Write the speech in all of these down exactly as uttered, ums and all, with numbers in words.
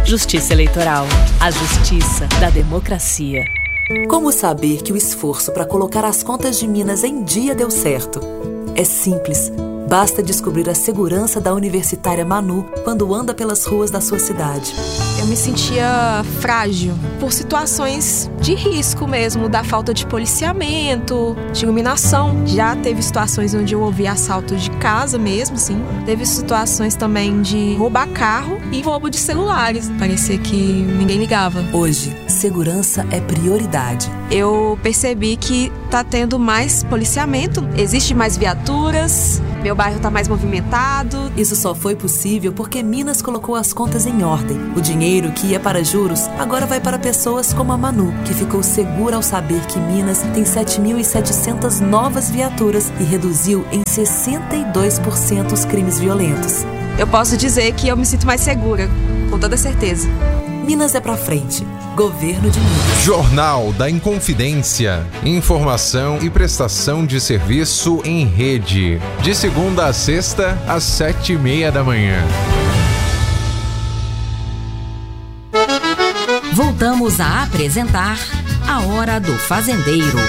Justiça Eleitoral, a justiça da democracia. Como saber que o esforço para colocar as contas de Minas em dia deu certo? É simples. Basta descobrir a segurança da universitária Manu quando anda pelas ruas da sua cidade. Eu me sentia frágil por situações de risco mesmo, da falta de policiamento, de iluminação. Já teve situações onde eu ouvi assalto de casa mesmo, sim. Teve situações também de roubar carro e roubo de celulares. Parecia que ninguém ligava. Hoje, segurança é prioridade. Eu percebi que tá tendo mais policiamento, existe mais viaturas, meu bairro tá mais movimentado. Isso só foi possível porque Minas colocou as contas em ordem. O dinheiro que ia para juros agora vai para pessoas como a Manu, que ficou segura ao saber que Minas tem sete mil e setecentas novas viaturas e reduziu em sessenta e dois por cento os crimes violentos. Eu posso dizer que eu me sinto mais segura, com toda certeza. Minas é pra frente. Governo de Minas. Jornal da Inconfidência. Informação e prestação de serviço em rede. De segunda a sexta, às sete e meia da manhã. Voltamos a apresentar A Hora do Fazendeiro.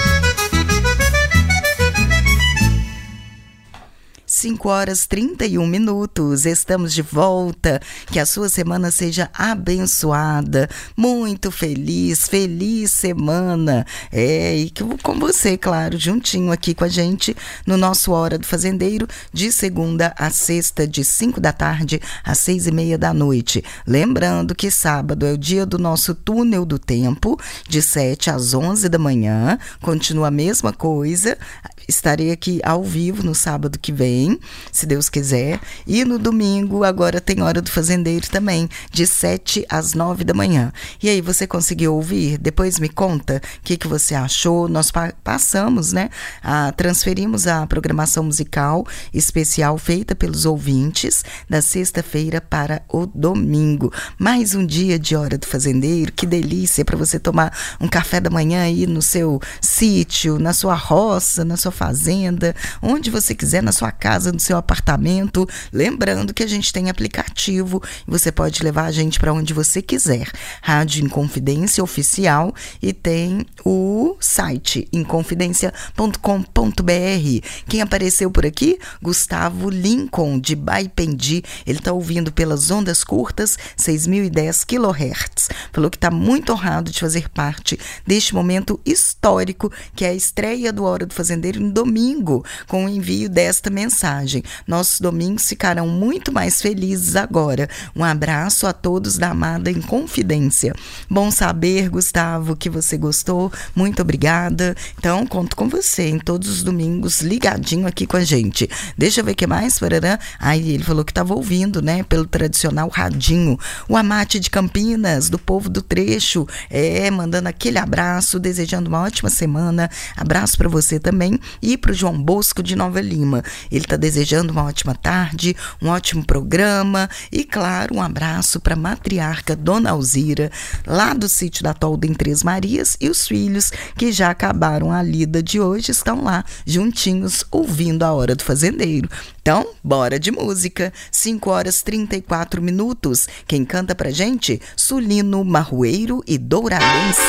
cinco horas e trinta e um minutos, estamos de volta, que a sua semana seja abençoada, muito feliz, feliz semana, é, e que, com você, claro, juntinho aqui com a gente, no nosso Hora do Fazendeiro, de segunda a sexta, de cinco da tarde às seis e meia da noite, lembrando que sábado é o dia do nosso túnel do tempo, de sete às onze da manhã, continua a mesma coisa, estarei aqui ao vivo no sábado que vem, se Deus quiser. E no domingo, agora tem Hora do Fazendeiro também, de sete às nove da manhã. E aí, você conseguiu ouvir? Depois me conta o que, que você achou. Nós pa- passamos, né? A, transferimos a programação musical especial feita pelos ouvintes da sexta-feira para o domingo. Mais um dia de Hora do Fazendeiro. Que delícia para você tomar um café da manhã aí no seu sítio, na sua roça, na sua fazenda, onde você quiser, na sua casa, no seu apartamento. Lembrando que a gente tem aplicativo, você pode levar a gente para onde você quiser. Rádio Inconfidência Oficial, e tem o site inconfidencia ponto com ponto b r. Quem apareceu por aqui? Gustavo Lincoln, de Baipendi. Ele está ouvindo pelas ondas curtas, seis mil e dez quilohertz. Falou que está muito honrado de fazer parte deste momento histórico, que é a estreia do Hora do Fazendeiro no domingo, com o envio desta mensagem. Nossos domingos ficarão muito mais felizes agora. Um abraço a todos da amada Inconfidência. Bom saber, Gustavo, que você gostou. Muito obrigada. Então, conto com você em todos os domingos, ligadinho aqui com a gente. Deixa eu ver o que mais, Pararã. Aí ele falou que estava ouvindo, né, pelo tradicional radinho. O Amate de Campinas, do povo do trecho, é, mandando aquele abraço, desejando uma ótima semana. Abraço para você também e para o João Bosco de Nova Lima. Ele está desejando uma ótima tarde, um ótimo programa e, claro, um abraço para a matriarca Dona Alzira, lá do sítio da Tolda em Três Marias, e os filhos que já acabaram a lida de hoje estão lá juntinhos ouvindo a Hora do Fazendeiro. Então, bora de música. cinco horas e trinta e quatro minutos. Quem canta pra gente? Sulino Marroeiro e Douradense.